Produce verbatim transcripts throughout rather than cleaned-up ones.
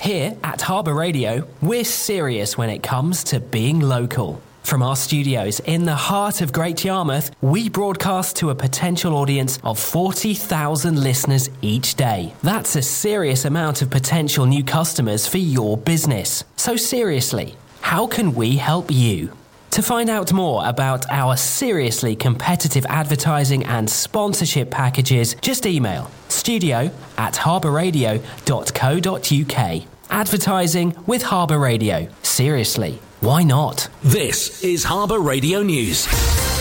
Here at Harbour Radio, we're serious when it comes to being local. From our studios in the heart of Great Yarmouth, we broadcast to a potential audience of forty thousand listeners each day. That's a serious amount of potential new customers for your business. So seriously, how can we help you? To find out more about our seriously competitive advertising and sponsorship packages, just email studio at harbourradio.co.uk. Advertising with Harbour Radio. Seriously, why not? This is Harbour Radio News.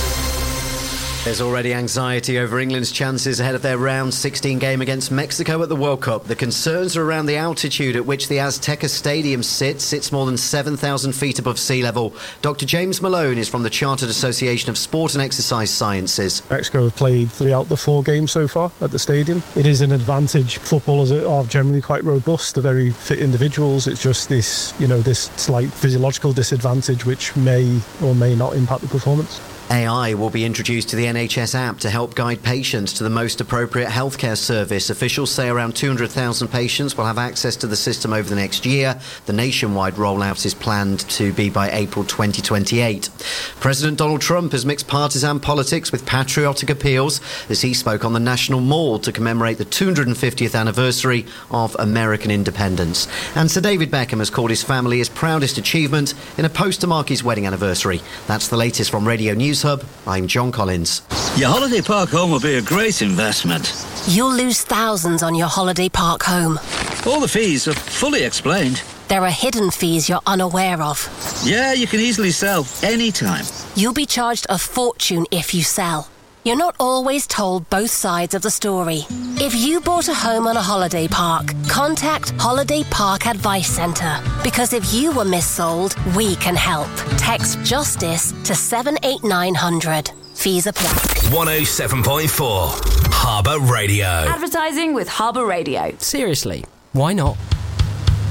There's already anxiety over England's chances ahead of their round sixteen game against Mexico at the World Cup. The concerns are around the altitude at which the Azteca Stadium sits. Sits more than seven thousand feet above sea level. Doctor James Malone is from the Chartered Association of Sport and Exercise Sciences. Mexico have played three out of the four games so far at the stadium. It is an advantage. Footballers are generally quite robust. They're very fit individuals. It's just this, you know, this slight physiological disadvantage which may or may not impact the performance. A I will be introduced to the N H S app to help guide patients to the most appropriate healthcare service. Officials say around two hundred thousand patients will have access to the system over the next year. The nationwide rollout is planned to be by April twenty twenty-eight. President Donald Trump has mixed partisan politics with patriotic appeals as he spoke on the National Mall to commemorate the two hundred fiftieth anniversary of American independence. And Sir David Beckham has called his family his proudest achievement in a post to mark his wedding anniversary. That's the latest from Radio News Hub. I'm John Collins. Your holiday park home will be a great investment. You'll lose thousands on your holiday park home. All the fees are fully explained. There are hidden fees you're unaware of. Yeah, you can easily sell anytime. You'll be charged a fortune if you sell. You're not always told both sides of the story. If you bought a home on a holiday park, contact Holiday Park Advice Centre. Because if you were missold, we can help. Text JUSTICE to seven eight nine hundred. Fees apply. one oh seven point four Harbour Radio. Advertising with Harbour Radio. Seriously, why not?